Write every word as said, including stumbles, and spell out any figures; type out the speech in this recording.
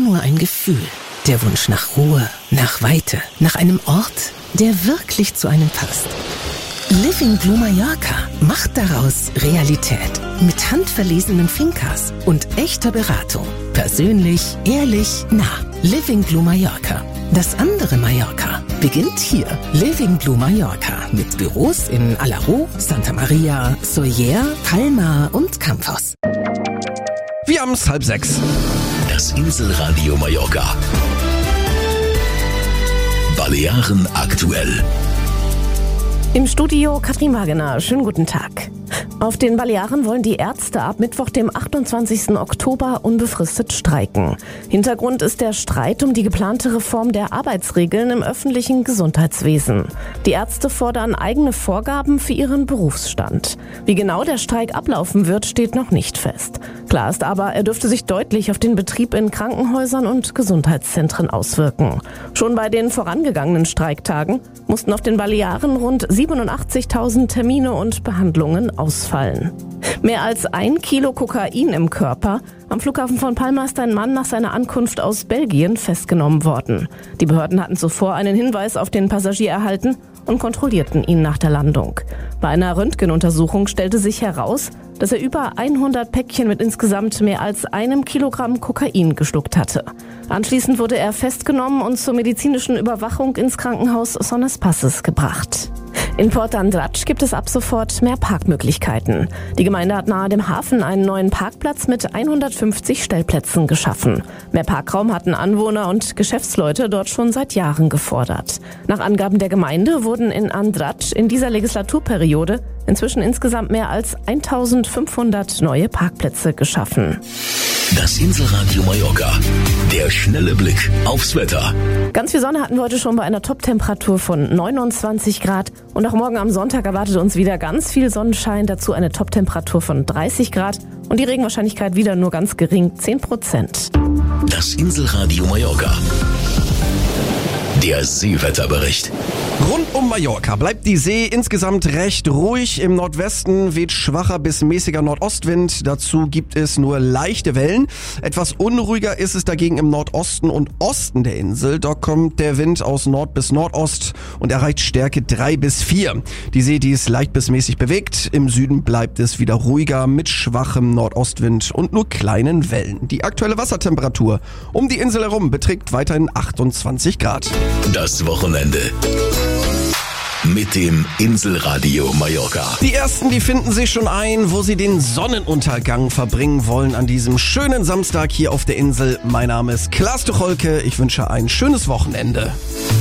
nur ein Gefühl. Der Wunsch nach Ruhe, nach Weite, nach einem Ort, der wirklich zu einem passt. Living Blue Mallorca macht daraus Realität. Mit handverlesenen Fincas und echter Beratung. Persönlich, ehrlich, nah. Living Blue Mallorca. Das andere Mallorca beginnt hier. Living Blue Mallorca mit Büros in Alaró, Santa Maria, Sóller, Palma und Campos. Wir haben's halb sechs. Das Inselradio Mallorca. Balearen aktuell. Im Studio Katrin Wagener. Schönen guten Tag. Auf den Balearen wollen die Ärzte ab Mittwoch, dem achtundzwanzigsten Oktober, unbefristet streiken. Hintergrund ist der Streit um die geplante Reform der Arbeitsregeln im öffentlichen Gesundheitswesen. Die Ärzte fordern eigene Vorgaben für ihren Berufsstand. Wie genau der Streik ablaufen wird, steht noch nicht fest. Klar ist aber, er dürfte sich deutlich auf den Betrieb in Krankenhäusern und Gesundheitszentren auswirken. Schon bei den vorangegangenen Streiktagen mussten auf den Balearen rund siebenundachtzigtausend Termine und Behandlungen ausfallen. Mehr als ein Kilo Kokain im Körper. Am Flughafen von Palma ist ein Mann nach seiner Ankunft aus Belgien festgenommen worden. Die Behörden hatten zuvor einen Hinweis auf den Passagier erhalten und kontrollierten ihn nach der Landung. Bei einer Röntgenuntersuchung stellte sich heraus, dass er über hundert Päckchen mit insgesamt mehr als einem Kilogramm Kokain geschluckt hatte. Anschließend wurde er festgenommen und zur medizinischen Überwachung ins Krankenhaus Son Espaces gebracht. In Port Andratx gibt es ab sofort mehr Parkmöglichkeiten. Die Gemeinde hat nahe dem Hafen einen neuen Parkplatz mit hundertfünfzig Stellplätzen geschaffen. Mehr Parkraum hatten Anwohner und Geschäftsleute dort schon seit Jahren gefordert. Nach Angaben der Gemeinde wurden in Andratx in dieser Legislaturperiode inzwischen insgesamt mehr als eintausendfünfhundert neue Parkplätze geschaffen. Das Inselradio Mallorca. Der schnelle Blick aufs Wetter. Ganz viel Sonne hatten wir heute schon bei einer Toptemperatur von neunundzwanzig Grad. Und auch morgen am Sonntag erwartet uns wieder ganz viel Sonnenschein. Dazu eine Toptemperatur von dreißig Grad. Und die Regenwahrscheinlichkeit wieder nur ganz gering, zehn Prozent. Das Inselradio Mallorca. Der Seewetterbericht. Rund um Mallorca bleibt die See insgesamt recht ruhig. Im Nordwesten weht schwacher bis mäßiger Nordostwind. Dazu gibt es nur leichte Wellen. Etwas unruhiger ist es dagegen im Nordosten und Osten der Insel. Dort kommt der Wind aus Nord bis Nordost und erreicht Stärke drei bis vier. Die See, die ist leicht bis mäßig bewegt. Im Süden bleibt es wieder ruhiger mit schwachem Nordostwind und nur kleinen Wellen. Die aktuelle Wassertemperatur um die Insel herum beträgt weiterhin achtundzwanzig Grad. Das Wochenende mit dem Inselradio Mallorca. Die ersten, die finden sich schon ein, wo sie den Sonnenuntergang verbringen wollen an diesem schönen Samstag hier auf der Insel. Mein Name ist Klaas Tucholke. Ich wünsche ein schönes Wochenende.